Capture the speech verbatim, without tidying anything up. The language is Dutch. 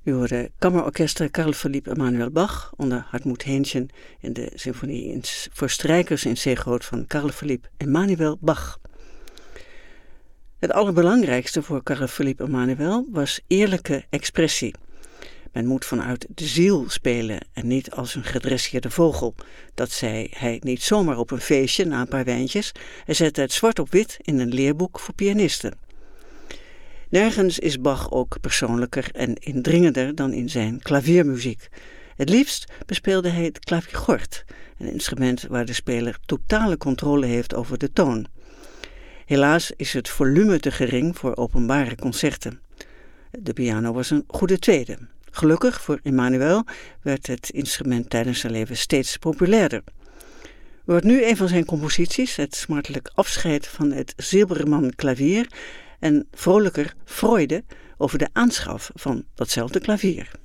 U hoorde kammerorkester Carl Philipp Emanuel Bach onder Hartmut Hähnchen in de symfonie in, voor strijkers in C groot van Carl Philipp Emanuel Bach. Het allerbelangrijkste voor Carl Philipp Emanuel was eerlijke expressie. Men moet vanuit de ziel spelen en niet als een gedresseerde vogel. Dat zei hij niet zomaar op een feestje na een paar wijntjes. Hij zette het zwart op wit in een leerboek voor pianisten. Nergens is Bach ook persoonlijker en indringender dan in zijn klaviermuziek. Het liefst bespeelde hij het klaviergort, een instrument waar de speler totale controle heeft over de toon. Helaas is het volume te gering voor openbare concerten. De piano was een goede tweede. Gelukkig voor Emanuel werd het instrument tijdens zijn leven steeds populairder. U hoort nu een van zijn composities, het smartelijk afscheid van het Silbermann klavier en vrolijker Freude over de aanschaf van datzelfde klavier.